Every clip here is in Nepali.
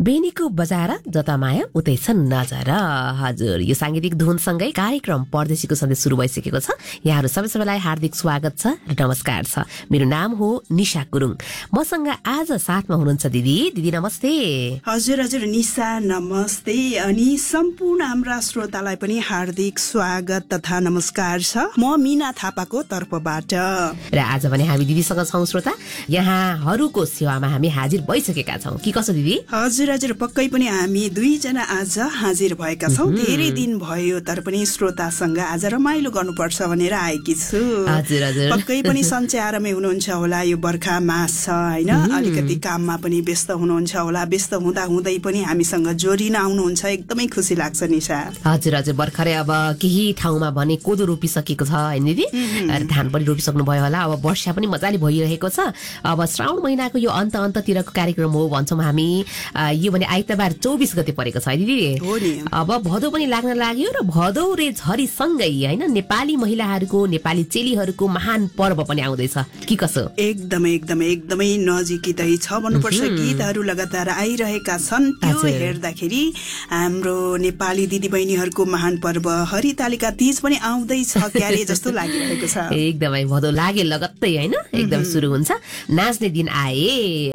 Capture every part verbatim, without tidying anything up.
बेनीको बजार जता माया उतै छ नजर। हजुर, यो सांगीतिक धुनसँगै कार्यक्रम परदेशीको सन्देश सुरु भइसकेको छ। यहाँहरू सबै सबैलाई हार्दिक स्वागत छ र नमस्कार छ। मेरो नाम हो निशा गुरुङ। मसँग आज साथमा हुनुहुन्छ दिदी। दिदी नमस्ते। हजुर हजुर निशा नमस्ते। अनि सम्पूर्ण हाम्रा श्रोतालाई पनि हार्दिक स्वागत तथा नमस्कार छ म मिना थापाको तर्फबाट। र आज भने हामी दिदीसँग छौं श्रोता। यहाँहरूको सेवामा हामी हाजिर भइसकेका छौं कि कसो दिदी? हजुर हजुर पक्कै पनि हामी दुईजना आज हाजिर भएका छौं। धेरै दिन भयो तर पनि श्रोतासँग आज रमाइलो गर्नुपर्छ भनेर आएकी छु। हजुर हजुर पक्कै पनि सञ्चारमै हुनुहुन्छ होला। यो बर्खा मास छ हैन, अलिकति काममा पनि व्यस्त हुनुहुन्छ होला। व्यस्त हुँदा हुँदै पनि हामीसँग जोडिन आउनुहुन्छ, एकदमै खुसी लाग्छ निशा। हजुर हजुर भर्खरै अब केही ठाउँमा भने कोदो रोपिसकेको छ हैन दिदी, धान पनि रोपिसक्नु भयो होला। अब वर्षा पनि मजाले भइरहेको छ। अब श्रावण महिनाको यो अन्त अन्ततिरको कार्यक्रम हो भन्छौँ हामी। यो भने आइतबार चौबिस गते परेको छ दिदी। अब भदौ पनि लाग्न लाग्यो र भदौ रे झरी सँगै हैन नेपाली महिलाहरूको, नेपाली चेलीहरूको महान पर्व पनि आउँदैछ कि कसो? एकदमै एकदमै एकदमै नजिकै छ भन्नुपर्छ। गीतहरू लगातार आइरहेका छन्। त्यो हेर्दाखेरि हाम्रो नेपाली दिदीबहिनीहरूको महान पर्व हरितालिका तीज पनि आउँदैछ क्यारे जस्तो लागिरहेको छ। एकदमै भदौ लागे लगत्तै हैन एकदम सुरु हुन्छ। नाच्ने दिन आए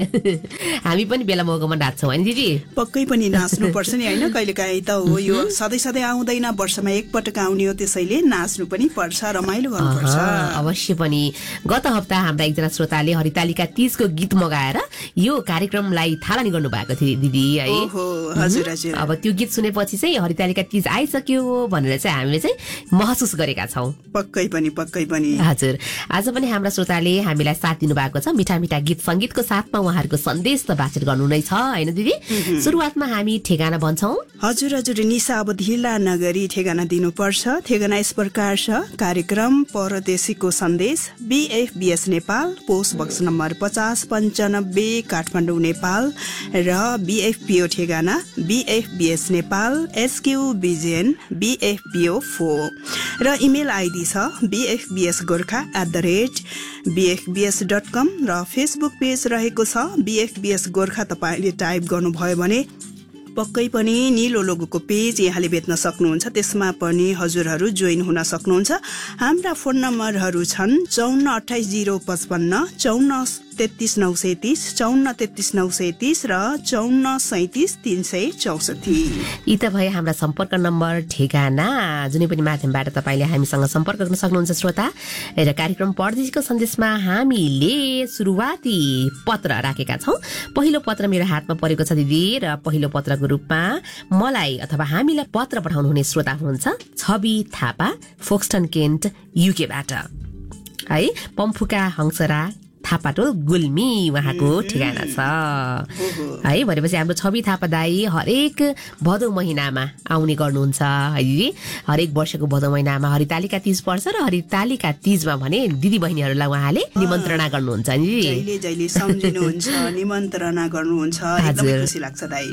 हामी पनि बेला मौकामा नाच्छौँ हैन दिदी? पक्कै पनि नाच्नु पर्छ नि हैन। कहिलेकाहीँ त हो यो सधैँ सधैँ आउँदैन, वर्षमा एकपटक आउने हो, त्यसैले नाच्नु पनि पर्छ, रमाइलो गर्नुपर्छ। अवश्य पनि। गत हप्ता हाम्रा एकजना श्रोताले हरितालिका तीजको गीत मगाएर यो कार्यक्रमलाई थालनी गर्नु भएको थियो दिदी है। हजुर हजुर। अब त्यो गीत सुनेपछि चाहिँ हरितालिका तीज आइसक्यो भनेर चाहिँ हामीले चाहिँ महसुस गरेका छौँ। पक्कै पनि पक्कै पनि। हजुर, आज पनि हाम्रा श्रोताले हामीलाई साथ दिनु भएको छ। मिठा मिठा गीत संगीतको साथमा उहाँहरूको सन्देश त बाँचेर गर्नु नै छ हैन दिदी? सुरुवातमा हामी ठेगाना भन्छौँ। हजुर हजुर निशा, अब ढिला नगरी ठेगाना दिनुपर्छ। ठेगाना यस प्रकार छ। कार्यक्रम परदेशीको सन्देश, बीएफबीएस नेपाल, पोस्ट बक्स नम्बर पचास पन्चानब्बे काठमाडौँ नेपाल। र बीएफपीओ ठेगाना बीएफबीएस नेपाल, एसक्यू बिजेन बीएफपीओ फोर। र इमेल आइडी छ बीएफबीएस Gorkha at the rate बीएफबीएस dot कम। र फेसबुक पेज रहेको छ बीएफबीएस गोर्खा। तपाईँले टाइप गर्नुभयो भने पक्कै पनि निलो लोगोको पेज यहाँले भेट्न सक्नुहुन्छ। त्यसमा पनि हजुरहरू जोइन हुन सक्नुहुन्छ। हाम्रा फोन नम्बरहरू छन् चौन्न अठाइस जिरो पचपन्न, चौन्न तेत्तिस नौ सय तीस, चौन्न तेत्तिस नौ सय तीस र चौन्न सैतिस तीन सय चौसठी। यी त भए हाम्रा सम्पर्क नम्बर ठेगाना। जुनै पनि माध्यमबाट तपाईँले हामीसँग सम्पर्क गर्न सक्नुहुन्छ श्रोता। र कार्यक्रम परदेशीको सन्देशमा हामीले सुरुवाती पत्र राखेका छौँ। पहिलो पत्र मेरो हातमा परेको छ दिदी। र पहिलो पत्रको रूपमा मलाई अथवा हामीलाई पत्र पठाउनुहुने श्रोता हुनुहुन्छ छवि थापा, फोक्सटन केन्ट युकेबाट है। पम्फुका हंसरा थापाटोल गुल्मी उहाँको ठेगाना छ है। भनेपछि हाम्रो छवि थापा दाई हरेक भदौ महिनामा आउने गर्नुहुन्छ है दिदी। हरेक वर्षको भदौ महिनामा हरितालिका तीज पर्छ र हरितालिका तीजमा भने दिदी बहिनीहरूलाई उहाँले निमन्त्रणा गर्नुहुन्छ नि दिदी। जहिले जहिले सम्झिनुहुन्छ, निमन्त्रणा गर्नुहुन्छ, एकदमै खुसी लाग्छ दाई।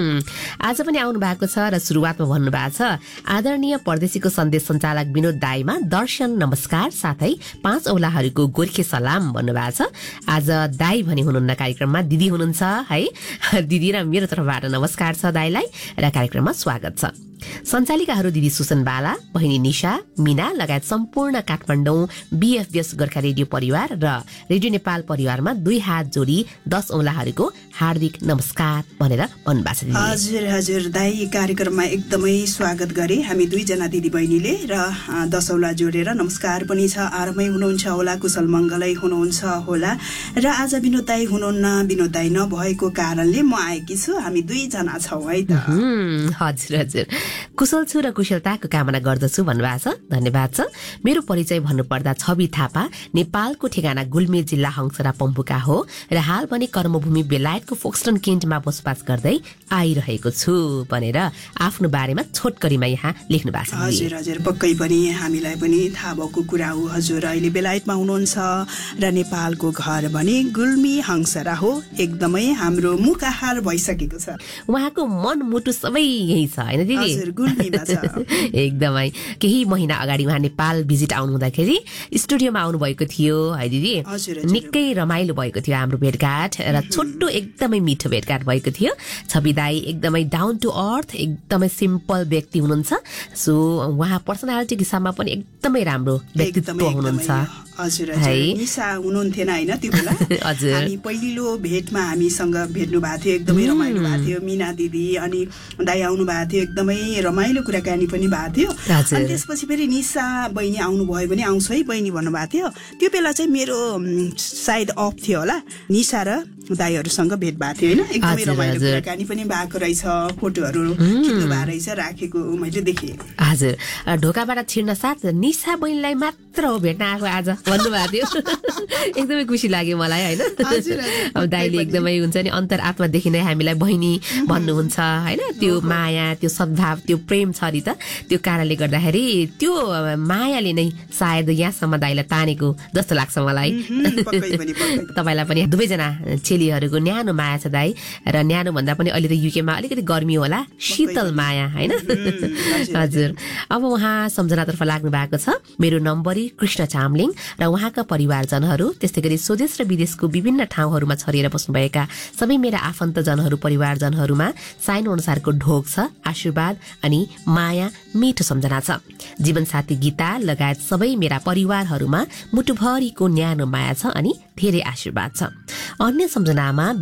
आज पनि आउनु भएको छ र सुरुवातमा भन्नु भएको छ आदरणीय परदेशीको सन्देश सञ्चालक विनोद दाईमा दर्शन नमस्कार साथै पाँच औलाहरूको गोर्खे सलाम भन्नुभएको छ। आज दाई भने हुनुहुन्न कार्यक्रममा, दिदी हुनुहुन्छ है। दिदी र मेरो तर्फबाट नमस्कार छ दाईलाई र कार्यक्रममा स्वागत छ। सञ्चालिकाहरू दिदी सुसन बाला, बहिनी निशा, मिना लगायत सम्पूर्ण काठमाडौँ बीएफबीएस गोर्खा रेडियो परिवार र रेडियो नेपाल परिवारमा दुई हात जोडी दस औलाहरूको हार्दिक नमस्कार भनेर भन्नुभएको छ। हजुर हजुर दाई, कार्यक्रममा एकदमै स्वागत गरे हामी दुईजना दिदी बहिनीले र दस औला जोडेर नमस्कार पनि छ। आरामै हुनुहुन्छ होला, कुशल मङ्गलै हुनुहुन्छ होला। र आज विनोद दाई हुनुहुन्न, विनोद दाई नभएको कारणले म आएकी छु। हामी दुईजना छौँ है त। हजुर हजुर, कुशल छु र कुशलताको कामना गर्दछु भन्नुभएको छ। धन्यवाद छ। मेरो परिचय भन्नुपर्दा छवि थापा नेपालको ठेगाना गुल्मी जिल्ला हंसरा पम्फुका हो र हाल भने कर्मभूमि बेलायतको फोक्सटन केन्टमा बसोबास गर्दै आइरहेको छु भनेर आफ्नो बारेमा छोटकरीमा यहाँ लेख्नु भएको छ। हजुर हजुर पक्कै पनि हामीलाई पनि थाहा भएको कुरा हो। हजुर अहिले बेलायतमा हुनुहुन्छ र नेपालको घर भने गुल्मी हंसरा हो। एकदमै हाम्रो मुख आहार भइसकेको छ। उहाँको मन मुटु सबै यही छ हैन दिदी? हजुर गुल्मीमा छ एकदमै केही महिना अगाडि उहाँ नेपाल भिजिट आउनु हुँदाखेरि स्टुडियोमा आउनु भएको थियो है दिदी निकै रमाइलो भएको थियो हाम्रो भेटघाट र छोटो एकदमै मिठो भेटघाट भएको थियो छवि दाई एकदमै डाउन टु अर्थ एकदमै सिम्पल व्यक्ति हुनुहुन्छ सो उहाँ पर्सनालिटीको हिसाबमा पनि एकदमै राम्रो व्यक्तित्व हुनुहुन्छ हजुर हजुर निशा हुनुहुन्थेन हैन त्यो बेला हामी पहिलो भेटमा हामीसँग भेट्नु भएको थियो एकदमै रमाइलो भएको थियो मिना दिदी अनि दाइ आउनु भएको थियो एकदमै रमाइलो कुराकानी पनि भएको थियो अनि त्यसपछि फेरि निशा बहिनी आउनु भयो भने आउँछ है बहिनी भन्नुभएको थियो त्यो बेला चाहिँ मेरो सायद अफ थियो होला निशा र दाइहरूसँग भेट भएको थियो होइन एकदमै रमाइलो कुराकानी पनि भएको रहेछ फोटोहरू खिच्नु भएको रहेछ राखेको मैले देखेँ हजुर ढोकाबाट छिर्न साथ निशा बहिनीलाई मात्र हो भेट्न आएको आज भन्नुभएको थियो एकदमै खुसी लाग्यो मलाई होइन अब दाइले एकदमै हुन्छ नि अन्तर आत्मादेखि नै हामीलाई बहिनी भन्नुहुन्छ होइन त्यो माया त्यो सद्भाव त्यो प्रेम छ नि त त्यो कारणले गर्दाखेरि त्यो मायाले नै सायद यहाँसम्म दाइलाई तानेको जस्तो लाग्छ मलाई तपाईँलाई पनि दुवैजना चेलीहरूको न्यानो माया छ दाइ र न्यानो भन्दा पनि अहिले त युकेमा अलिकति गर्मी होला शीतल माया होइन हजुर अब उहाँ सम्झनातर्फ लाग्नु भएको छ मेरो नम्बरी कृष्ण चामलिङ र उहाँका परिवारजनहरू त्यस्तै गरी स्वदेश र विदेशको विभिन्न ठाउँहरूमा छरिएर बस्नुभएका सबै मेरा आफन्तजनहरू परिवारजनहरूमा साइनो अनुसारको ढोक छ आशीर्वाद अनि माया मिठो सम्झना छ जीवनसाथी गीता लगायत सबै मेरा परिवारहरूमा मुटुभरिको न्यानो माया छ अनि धेरै आशीर्वाद छ अन्य सम्झनामा